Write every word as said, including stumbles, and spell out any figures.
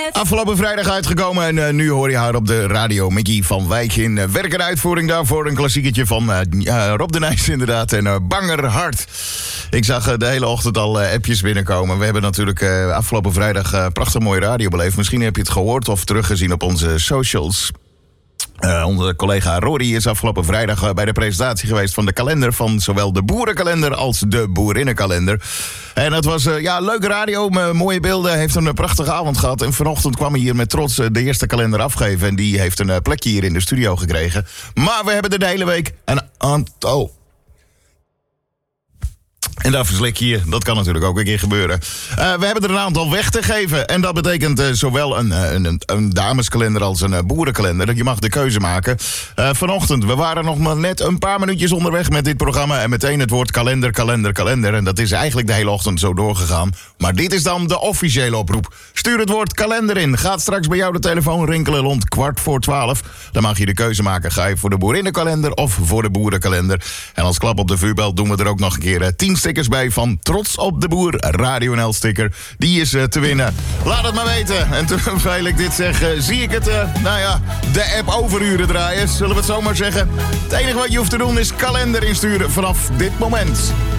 Afgelopen vrijdag uitgekomen en uh, nu hoor je haar op de radio. Mickey van Wijk in uh, werk en uitvoering daarvoor. Een klassieketje van uh, uh, Rob de Nijs inderdaad en uh, Banger Hart. Ik zag uh, de hele ochtend al uh, appjes binnenkomen. We hebben natuurlijk uh, afgelopen vrijdag uh, prachtig mooie radio beleefd. Misschien heb je het gehoord of teruggezien op onze socials. Uh, onze collega Rory is afgelopen vrijdag uh, bij de presentatie geweest van de kalender van zowel de boerenkalender als de boerinnenkalender. En het was uh, ja, leuke radio, m- mooie beelden, heeft een uh, prachtige avond gehad. En vanochtend kwam hij hier met trots uh, de eerste kalender afgeven. En die heeft een uh, plekje hier in de studio gekregen. Maar we hebben er de hele week een aantal. En dat verslik je, dat kan natuurlijk ook een keer gebeuren. Uh, we hebben er een aantal weg te geven. En dat betekent uh, zowel een, een, een, een dameskalender als een uh, boerenkalender. Je mag de keuze maken. Uh, vanochtend, we waren nog maar net een paar minuutjes onderweg met dit programma. En meteen het woord kalender, kalender, kalender. En dat is eigenlijk de hele ochtend zo doorgegaan. Maar dit is dan de officiële oproep. Stuur het woord kalender in. Gaat straks bij jou de telefoon rinkelen rond kwart voor twaalf. Dan mag je de keuze maken. Ga je voor de boerinnenkalender of voor de boerenkalender. En als klap op de vuurbel doen we er ook nog een keer uh, tien stickers bij van Trots op de Boer Radio N L sticker. Die is uh, te winnen. Laat het maar weten. En terwijl ik dit zeg, uh, zie ik het, uh, nou ja, de app overuren draaien. Zullen we het zo maar zeggen? Het enige wat je hoeft te doen is kalender insturen vanaf dit moment.